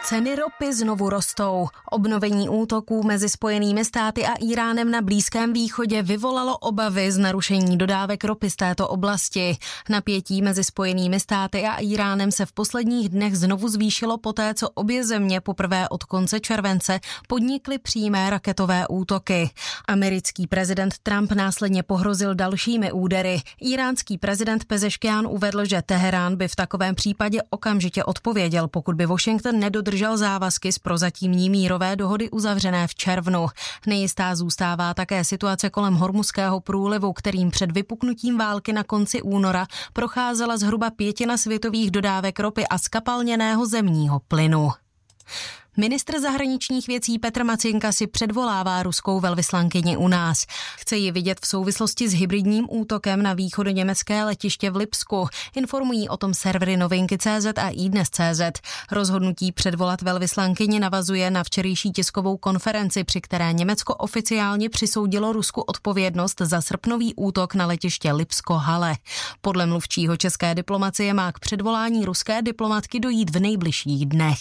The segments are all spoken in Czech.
Ceny ropy znovu rostou. Obnovení útoků mezi Spojenými státy a Íránem na Blízkém východě vyvolalo obavy z narušení dodávek ropy z této oblasti. Napětí mezi Spojenými státy a Íránem se v posledních dnech znovu zvýšilo poté, co obě země poprvé od konce července podnikly přímé raketové útoky. Americký prezident Trump následně pohrozil dalšími údery. Íránský prezident Pezeškian uvedl, že Teherán by v takovém případě okamžitě odpověděl, pokud by Washington nedodržel závazky z prozatímní mírové dohody uzavřené v červnu. Nejistá zůstává také situace kolem Hormuzského průlivu, kterým před vypuknutím války na konci února procházela zhruba pětina světových dodávek ropy a zkapalněného zemního plynu. Ministr zahraničních věcí Petr Macinka si předvolává ruskou velvyslankyni u nás. Chce ji vidět v souvislosti s hybridním útokem na východoněmecké letiště v Lipsku. Informují o tom servery Novinky.cz a iDnes.cz. Rozhodnutí předvolat velvyslankyni navazuje na včerejší tiskovou konferenci, při které Německo oficiálně přisoudilo Rusku odpovědnost za srpnový útok na letiště Lipsko-Halle. Podle mluvčího české diplomacie má k předvolání ruské diplomatky dojít v nejbližších dnech.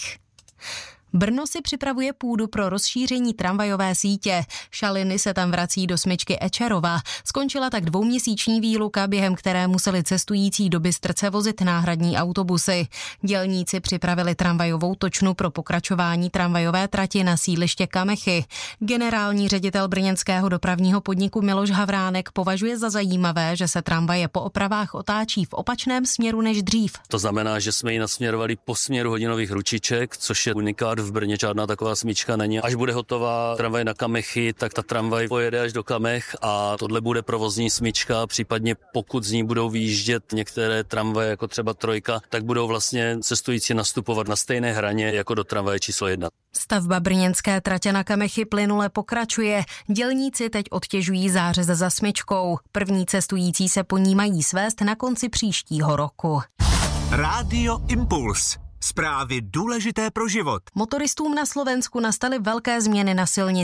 Brno si připravuje půdu pro rozšíření tramvajové sítě. Šaliny se tam vrací do smyčky Ečerova. Skončila tak dvouměsíční výluka, během které museli cestující do Bystrce vozit náhradní autobusy. Dělníci připravili tramvajovou točnu pro pokračování tramvajové trati na sídliště Kamechy. Generální ředitel brněnského dopravního podniku Miloš Havránek považuje za zajímavé, že se tramvaje po opravách otáčí v opačném směru než dřív. To znamená, že jsme ji nasměrovali po směru hodinových ručiček, což je unikát. V Brně žádná taková smyčka není. Až bude hotová tramvaj na Kamechy, tak ta tramvaj pojede až do Kamech a tohle bude provozní smyčka, případně pokud z ní budou vyjíždět některé tramvaje, jako třeba trojka, tak budou vlastně cestující nastupovat na stejné hraně jako do tramvaje číslo 1. Stavba brněnské tratě na Kamechy plynule pokračuje. Dělníci teď odtěžují zářez za smyčkou. První cestující se po ní mají svést na konci příštího roku. Rádio Impuls. Zprávy důležité pro život. Motoristům na Slovensku nastaly velké změny na silnici.